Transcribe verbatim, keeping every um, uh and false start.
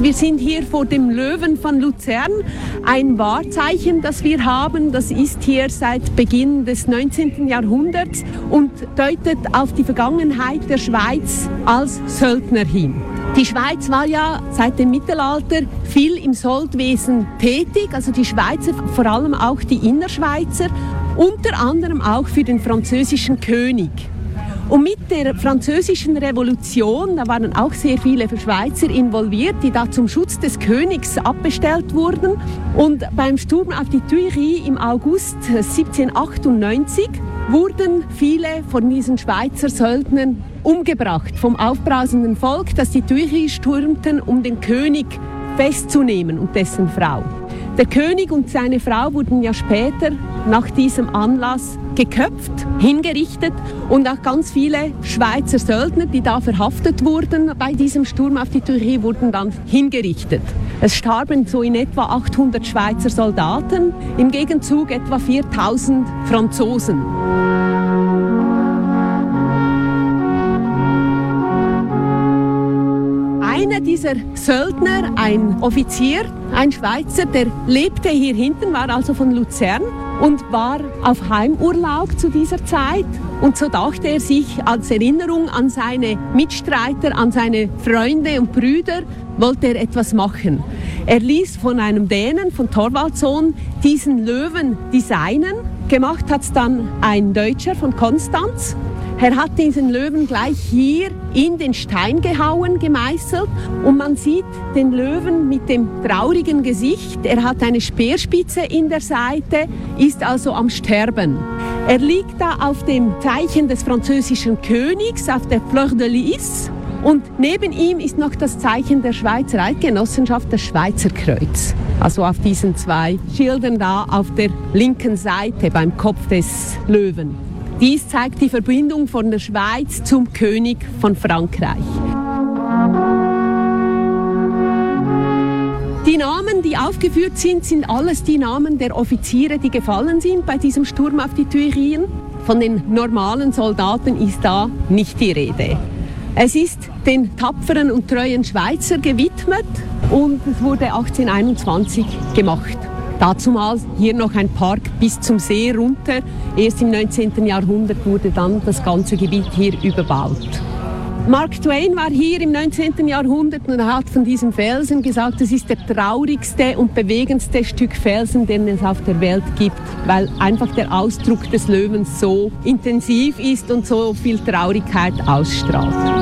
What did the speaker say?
Wir sind hier vor dem Löwen von Luzern, ein Wahrzeichen, das wir haben. Das ist hier seit Beginn des neunzehnten Jahrhunderts und deutet auf die Vergangenheit der Schweiz als Söldner hin. Die Schweiz war ja seit dem Mittelalter viel im Soldwesen tätig, also die Schweizer, vor allem auch die Innerschweizer, unter anderem auch für den französischen König. Und mit der französischen Revolution, da waren auch sehr viele Schweizer involviert, die da zum Schutz des Königs abbestellt wurden. Und beim Sturm auf die Tuileries im August siebzehnhundertachtundneunzig wurden viele von diesen Schweizer Söldnern umgebracht vom aufbrausenden Volk, das die Tuileries stürmten, um den König festzunehmen und dessen Frau. Der König und seine Frau wurden ja später nach diesem Anlass geköpft, hingerichtet und auch ganz viele Schweizer Söldner, die da verhaftet wurden bei diesem Sturm auf die Tuileries, wurden dann hingerichtet. Es starben so in etwa achthundert Schweizer Soldaten, im Gegenzug etwa viertausend Franzosen. Einer dieser Söldner, ein Offizier, ein Schweizer, der lebte hier hinten, war also von Luzern und war auf Heimurlaub zu dieser Zeit. Und so dachte er sich als Erinnerung an seine Mitstreiter, an seine Freunde und Brüder, wollte er etwas machen. Er ließ von einem Dänen, von Thorvaldsson, diesen Löwen designen. Gemacht hat es dann ein Deutscher von Konstanz. Er hat diesen Löwen gleich hier in den Stein gehauen, gemeißelt, und man sieht den Löwen mit dem traurigen Gesicht. Er hat eine Speerspitze in der Seite, ist also am Sterben. Er liegt da auf dem Zeichen des französischen Königs, auf der Fleur de Lys, und neben ihm ist noch das Zeichen der Schweizer Eidgenossenschaft, das Schweizer Kreuz. Also auf diesen zwei Schildern da auf der linken Seite beim Kopf des Löwen. Dies zeigt die Verbindung von der Schweiz zum König von Frankreich. Die Namen, die aufgeführt sind, sind alles die Namen der Offiziere, die gefallen sind bei diesem Sturm auf die Tuileries. Von den normalen Soldaten ist da nicht die Rede. Es ist den tapferen und treuen Schweizer gewidmet und es wurde achtzehnhunderteinundzwanzig gemacht. Dazumals hier noch ein Park bis zum See runter. Erst im neunzehnten Jahrhundert wurde dann das ganze Gebiet hier überbaut. Mark Twain war hier im neunzehnten Jahrhundert und er hat von diesem Felsen gesagt, es ist der traurigste und bewegendste Stück Felsen, den es auf der Welt gibt, weil einfach der Ausdruck des Löwens so intensiv ist und so viel Traurigkeit ausstrahlt.